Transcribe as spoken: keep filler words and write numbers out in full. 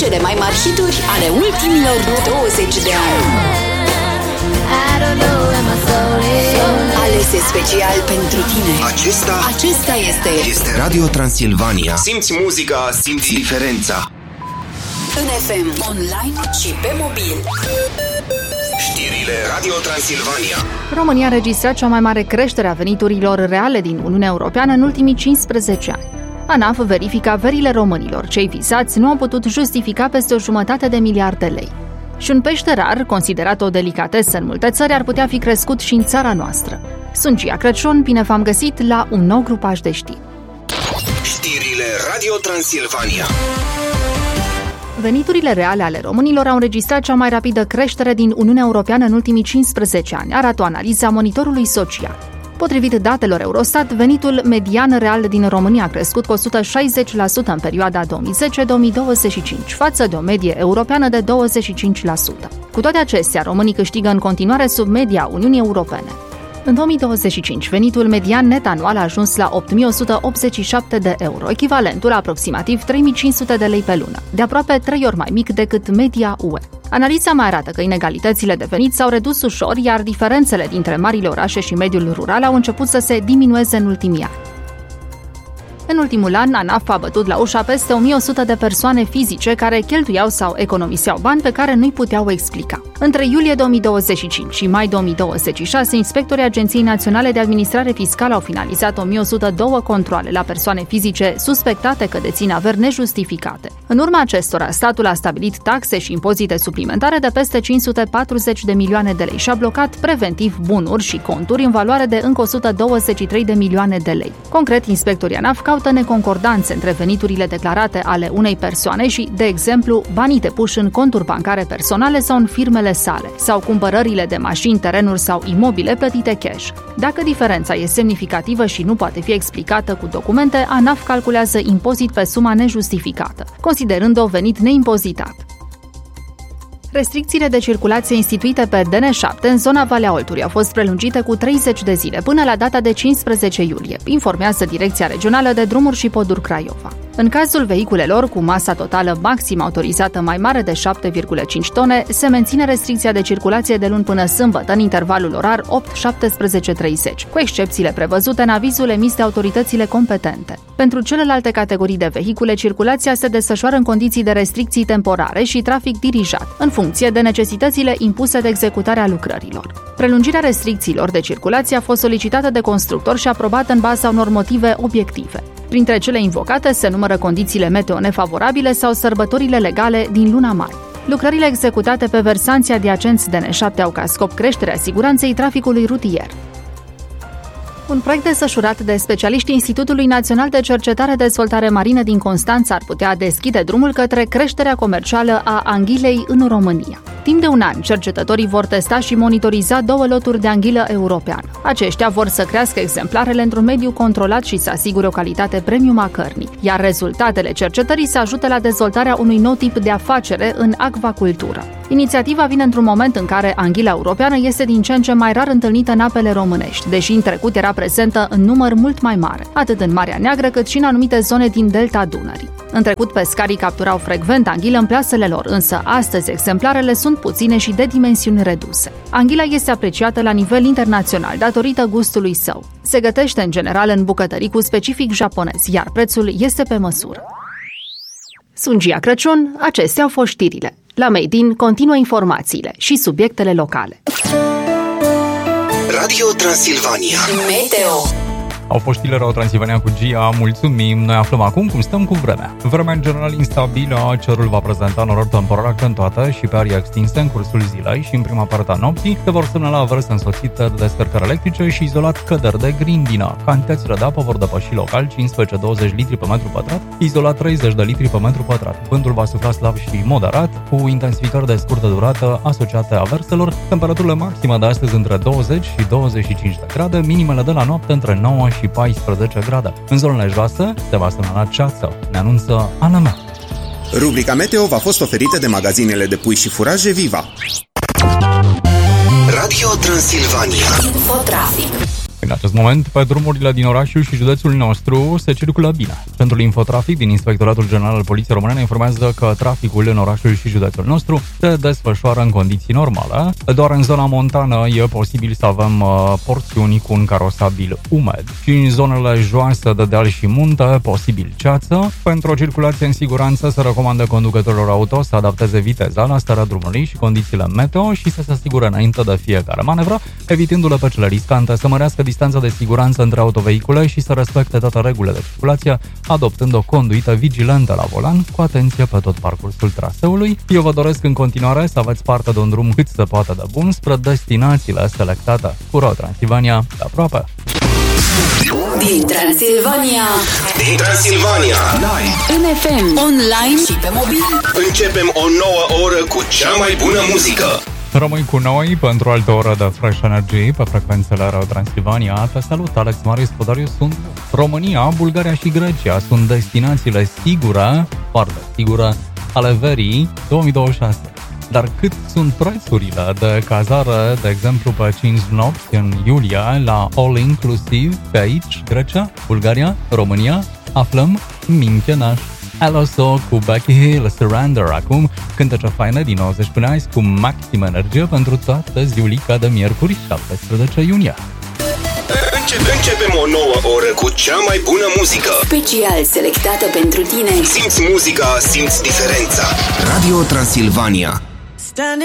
cele mai mari hituri ale ultimilor douăzeci de ani. Alese special pentru tine. Acesta Acesta este Este Radio Transilvania. Simți muzica, simți diferența. în F M, online și pe mobil. Știrile Radio Transilvania. România a înregistrat cea mai mare creștere a veniturilor reale din Uniunea Europeană în ultimii cincisprezece ani. ANAF verifică averile românilor. Cei vizați nu au putut justifica peste o jumătate de miliard de lei. Și un pește rar, considerat o delicatesă în multe țări, ar putea fi crescut și în țara noastră. Sunt Gia Crăciun, bine v-am găsit la un nou grupaj de știri. Știrile Radio Transilvania. Veniturile reale ale românilor au înregistrat cea mai rapidă creștere din Uniunea Europeană în ultimii cincisprezece ani, arată o analiză a Monitorului Social. Potrivit datelor Eurostat, venitul median real din România a crescut cu o sută șaizeci la sută în perioada două mii zece - două mii douăzeci și cinci, față de o medie europeană de douăzeci și cinci la sută. Cu toate acestea, românii câștigă în continuare sub media Uniunii Europene. În două mii douăzeci și cinci, venitul median net anual a ajuns la opt mii o sută optzeci și șapte de euro, echivalentul la aproximativ trei mii cinci sute de lei pe lună, de aproape trei ori mai mic decât media U E. Analiza mai arată că inegalitățile de venit s-au redus ușor, iar diferențele dintre marile orașe și mediul rural au început să se diminueze în ultimii ani. În ultimul an, ANAF a bătut la ușa peste o mie o sută de persoane fizice care cheltuiau sau economiseau bani pe care nu-i puteau explica. Între iulie două mii douăzeci și cinci și mai două mii douăzeci și șase, inspectorii Agenției Naționale de Administrare Fiscală au finalizat o mie o sută doi controale la persoane fizice suspectate că dețin averi nejustificate. În urma acestora, statul a stabilit taxe și impozite suplimentare de peste cinci sute patruzeci de milioane de lei și a blocat preventiv bunuri și conturi în valoare de încă o sută douăzeci și trei de milioane de lei. Concret, inspectorii ANAF caută neconcordanțe între veniturile declarate ale unei persoane și, de exemplu, banii depuși în conturi bancare personale sau în firmele sale, sau cumpărările de mașini, terenuri sau imobile plătite cash. Dacă diferența e semnificativă și nu poate fi explicată cu documente, ANAF calculează impozit pe suma nejustificată, considerând-o venit neimpozitat. Restricțiile de circulație instituite pe D N șapte în zona Valea Oltului au fost prelungite cu treizeci de zile până la data de cincisprezece iulie, informează Direcția Regională de Drumuri și Poduri Craiova. În cazul vehiculelor cu masa totală maximă autorizată mai mare de șapte virgulă cinci tone, se menține restricția de circulație de luni până sâmbătă în intervalul orar opt - șaptesprezece treizeci, cu excepțiile prevăzute în avizul emis de autoritățile competente. Pentru celelalte categorii de vehicule, circulația se desfășoară în condiții de restricții temporare și trafic dirijat, în funcție de necesitățile impuse de executarea lucrărilor. Prelungirea restricțiilor de circulație a fost solicitată de constructor și aprobată în baza unor motive obiective. Printre cele invocate se numără condițiile meteo nefavorabile sau sărbătorile legale din luna mai. Lucrările executate pe versanții adiacenți D N șapte au ca scop creșterea siguranței traficului rutier. Un proiect desfășurat de specialiștii Institutului Național de Cercetare Dezvoltare Marină din Constanța ar putea deschide drumul către creșterea comercială a anghilei în România. Timp de un an, cercetătorii vor testa și monitoriza două loturi de anghilă europeană. Aceștia vor să crească exemplarele într-un mediu controlat și să asigure o calitate premium a cărnii, iar rezultatele cercetării să ajute la dezvoltarea unui nou tip de afacere în acvacultură. Inițiativa vine într-un moment în care anghila europeană este din ce în ce mai rar întâlnită în apele românești, deși în trecut era prezentă în număr mult mai mare, atât în Marea Neagră cât și în anumite zone din delta Dunării. În trecut, pescarii capturau frecvent anghilă în plasele lor, însă astăzi exemplarele sunt puține și de dimensiuni reduse. Anghila este apreciată la nivel internațional datorită gustului său. Se gătește în general în bucătării cu specific japonez, iar prețul este pe măsură. Sunt Gia Crăciun, acestea au fost știrile. La Made in continuă informațiile și subiectele locale. Radio Transilvania. Meteo. Au fost știrile Radio Transilvania cu Gia, mulțumim. Noi aflăm acum cum stăm cu vremea. Vremea în general instabilă, cerul va prezenta norori temporare accentuate și pe arii extinse în cursul zilei și în prima parte a nopții se vor semnala averse însoțite de descărcări electrice și izolat căderi de grindină. Cantitățile de apă vor depăși local cincisprezece - douăzeci litri pe metru pătrat, izolat treizeci de litri pe metru pătrat. Vântul va sufla slab și moderat, cu intensificări de scurtă durată asociate averselor. Temperaturile maxime de astăzi între douăzeci și douăzeci și cinci de grade, minimele de la noapte între nouă și paisprezece grade. În zonele joase se va semnala ceață, ne anunță Ana Mea. Rubrica Meteo v-a fost oferită de magazinele de pui și furaje Viva. Radio Transilvania. Infotrafic. În acest moment, pe drumurile din orașul și județul nostru se circulă bine. Centrul Infotrafic din Inspectoratul General al Poliției Române ne informează că traficul în orașul și județul nostru se desfășoară în condiții normale. Doar în zona montană e posibil să avem uh, porțiuni cu un carosabil umed și în zonele joase de deal și munte, posibil ceață. Pentru o circulație în siguranță se recomandă conducătorilor auto să adapteze viteza la starea drumului și condițiile meteo și să se asigure înainte de fiecare manevră, evitându-le pe cele riscante, să mărească distanța de siguranță între autovehicule și să respecte toate regulile de circulație, adoptând o conduită vigilentă la volan, cu atenție pe tot parcursul traseului. Eu vă doresc în continuare să aveți parte de un drum cât se poate de bun spre destinațiile selectate. Cu Ro Transilvania, de aproape! Din Transilvania, Din Transilvania, live, în F M, online și pe mobil. începem o nouă oră cu cea mai bună muzică. Rămâi cu noi pentru altă oră de Fresh Energy pe frecvențele Radio Transilvania. Te salut, Alex Marius Podariu. Sunt România, Bulgaria și Grecia. Sunt destinațiile sigure, foarte sigure, ale verii două mii douăzeci și șase. Dar cât sunt prețurile de cazare, de exemplu, pe cinci nopți în iulie la All Inclusive pe aici, Grecia, Bulgaria, România? Aflăm Minchenaș. Aloso cu Becky Hill, Surrender, acum cântece faine din nouăzeci până azi cu maximă energie pentru toată ziulica de miercuri, șaptesprezece iunie. Începem, începem o nouă oră cu cea mai bună muzică. Special selectată pentru tine. Simți muzica, simți diferența. Radio Transilvania.